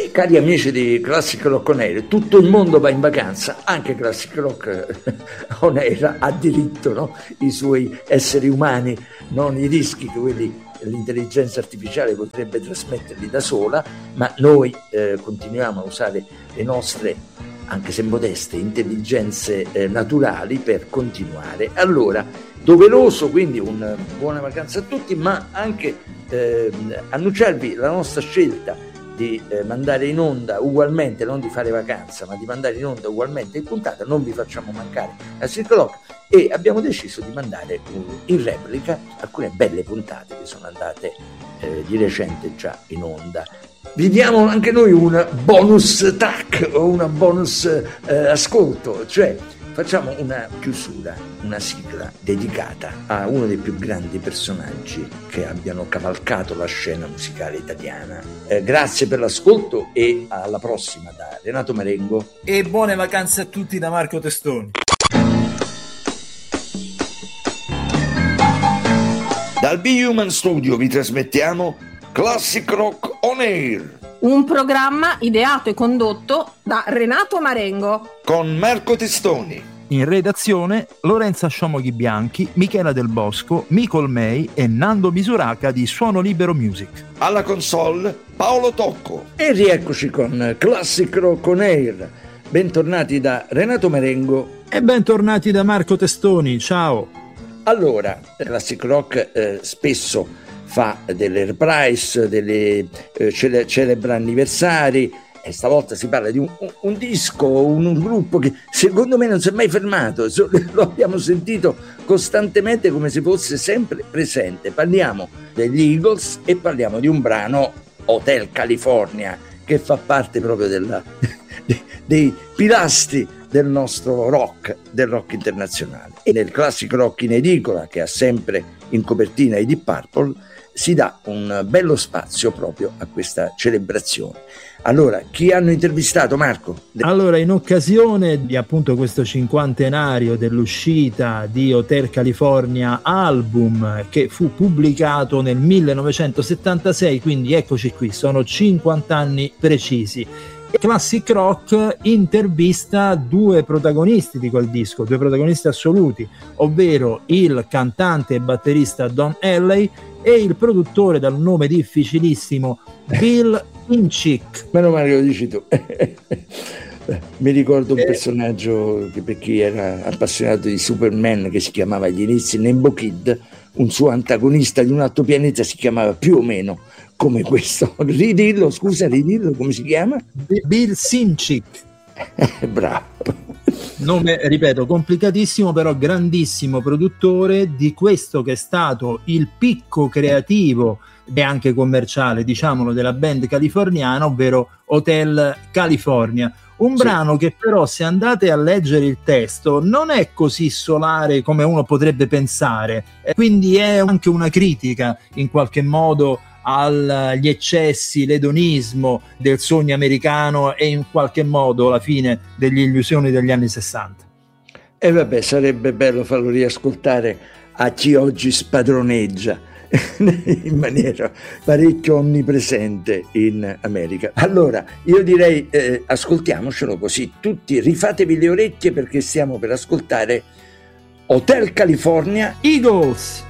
cari amici di Classic Rock On Air, tutto il mondo va in vacanza, anche Classic Rock On Air ha diritto, no? I suoi esseri umani, non i rischi che quelli l'intelligenza artificiale potrebbe trasmetterli da sola, ma noi continuiamo a usare le nostre, anche se modeste, intelligenze naturali per continuare. Allora, doveroso quindi una buona vacanza a tutti, ma anche annunciarvi la nostra scelta di mandare in onda ugualmente, non di fare vacanza, ma di mandare in onda ugualmente in puntata. Non vi facciamo mancare la Classic Rock e abbiamo deciso di mandare in replica alcune belle puntate che sono andate di recente già in onda. Vi diamo anche noi un bonus track o una bonus ascolto, cioè facciamo una chiusura, una sigla dedicata a uno dei più grandi personaggi che abbiano cavalcato la scena musicale italiana. Grazie per l'ascolto e alla prossima da Renato Marengo. E buone vacanze a tutti da Marco Testoni. Dal Be Human Studio vi trasmettiamo Classic Rock On Air. Un programma ideato e condotto da Renato Marengo con Marco Testoni. In redazione Lorenza Sciomoghi Bianchi, Michela Del Bosco, Micol May e Nando Misuraca di Suono Libero Music. Alla console Paolo Tocco. E rieccoci con Classic Rock On Air. Bentornati da Renato Marengo. E bentornati da Marco Testoni, ciao. Allora, Classic Rock spesso fa delle reprise, delle celebra anniversari, e stavolta si parla di un disco, un gruppo che secondo me non si è mai fermato, lo abbiamo sentito costantemente come se fosse sempre presente. Parliamo degli Eagles e parliamo di un brano, Hotel California, che fa parte proprio dei pilastri del nostro rock, del rock internazionale. E nel Classic Rock in edicola, che ha sempre in copertina i Deep Purple, si dà un bello spazio proprio a questa celebrazione. Allora, chi hanno intervistato, Marco? Allora, in occasione di appunto questo cinquantenario dell'uscita di Hotel California album, che fu pubblicato nel 1976, quindi eccoci qui, sono 50 anni precisi. Classic Rock intervista due protagonisti di quel disco, due protagonisti assoluti, ovvero il cantante e batterista Don Henley e il produttore dal nome difficilissimo Bill Sinchick. Meno male che lo dici tu. Mi ricordo un personaggio che, per chi era appassionato di Superman, che si chiamava agli inizi Nembo Kid, un suo antagonista di un altro pianeta si chiamava più o meno come questo. Ridillo come si chiama? Bill Sinchick. Bravo. Nome, ripeto, complicatissimo, però grandissimo produttore di questo che è stato il picco creativo e anche commerciale, diciamolo, della band californiana, ovvero Hotel California. Un brano che però, se andate a leggere il testo, non è così solare come uno potrebbe pensare, quindi è anche una critica in qualche modo agli eccessi, l'edonismo del sogno americano e in qualche modo la fine delle illusioni degli anni 60. E vabbè, sarebbe bello farlo riascoltare a chi oggi spadroneggia in maniera parecchio onnipresente in America. Allora, io direi ascoltiamocelo, così tutti rifatevi le orecchie, perché stiamo per ascoltare Hotel California, Eagles.